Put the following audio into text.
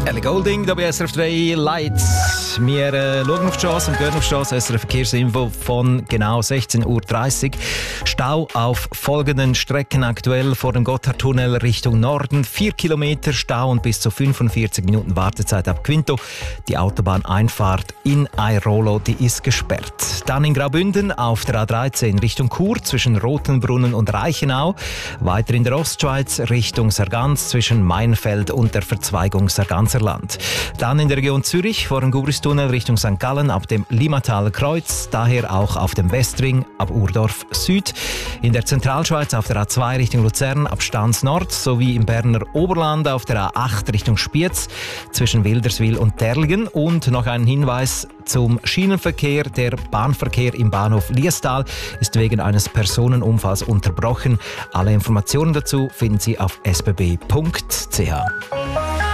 Ellie Goulding, da bei SRF 3 Lights. Wir schauen auf die Chance und gehen auf die Chance. SRF Verkehrsinfo von genau 16.30 Uhr. Stau auf folgenden Strecken aktuell vor dem Gotthardtunnel Richtung Norden. 4 Kilometer Stau und bis zu 45 Minuten Wartezeit ab Quinto. Die Autobahneinfahrt in Airolo, die ist gesperrt. Dann in Graubünden auf der A13 Richtung Chur zwischen Rotenbrunnen und Reichenau. Weiter in der Ostschweiz Richtung Sargans zwischen Mainfeld und der Verzweigung Sarganserland. Dann in der Region Zürich vor dem Gubristunnel Richtung St. Gallen ab dem Limmataler Kreuz, daher auch auf dem Westring ab Urdorf Süd. In der Zentralschweiz auf der A2 Richtung Luzern ab Stans Nord sowie im Berner Oberland auf der A8 Richtung Spiez zwischen Wilderswil und Terlingen. Und noch ein Hinweis zum Schienenverkehr. Der Bahnverkehr im Bahnhof Liestal ist wegen eines Personenunfalls unterbrochen. Alle Informationen dazu finden Sie auf sbb.ch.